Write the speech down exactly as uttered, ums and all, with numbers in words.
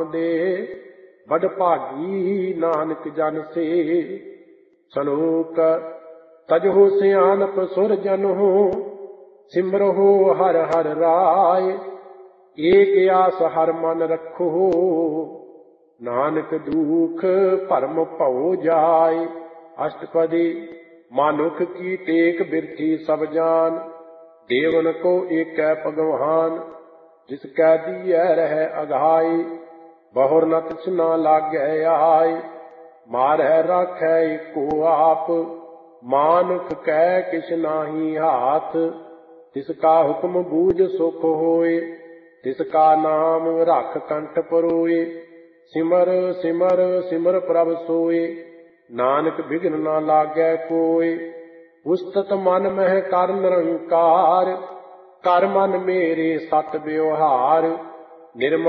ਨਾਮ ਦੇ, ਬੜ ਭਾਗੀ ਨਾਨਕ ਜਨ ਸੇ। ਸਲੋਕ ਤਜਹੁ ਸਿਆਣਪ ਸੁਰ ਜਨਹੁ, ਸਿਮਰਹੁ ਹਰ ਹਰ ਰਾਏ। ਏਕ ਆਸ ਹਰ ਮਨ ਰਖੋ, ਨਾਨਕ ਦੁਖ ਭਰਮ ਭਉ ਜਾਏ। ਅਸ਼ਟਪਦੀ ਮਾਨੁਖ ਕੀ ਟੇਕ ਬਿਰਥੀ ਸਭ ਜਾਨ, ਦੇਵਨ ਕੋ ਏਕੈ ਭਗਵਾਨ। ਜਿਸ ਕੈ ਦੀਐ ਰਹਿ ਅਘਾਈ, ਬਹੁਰ ਨ ਤਿਸ ਨਾ ਲਾਗੈ ਆਏ। ਮਾਰੈ ਰਾਖੈ ਏਕੋ ਆਪ, ਮਾਨੁਖ ਕੈ ਕਿਛ ਨਾਹੀ ਹਾਥ। ਤਿਸ ਕਾ ਹੁਕਮ ਬੂਝ ਸੁਖ ਹੋਏ, ਤਿਸ ਕਾ ਨਾਮ ਰਖ ਕੰਠ ਪਰੋਏ। ਸਿਮਰ ਸਿਮਰ ਸਿਮਰ ਪ੍ਰਭ ਸੋਏ, ਨਾਨਕ ਬਿਘਨ ਨਾ ਲਾਗੈ ਕੋਇ। ਉਸਤਤ ਮਨ ਮਹਿ ਕਰ ਨਿਰੰਕਾਰ, ਕਰ ਮਨ ਮੇਰੇ ਸਤ ਵਿਵਹਾਰ। ਨਿਰਮਲ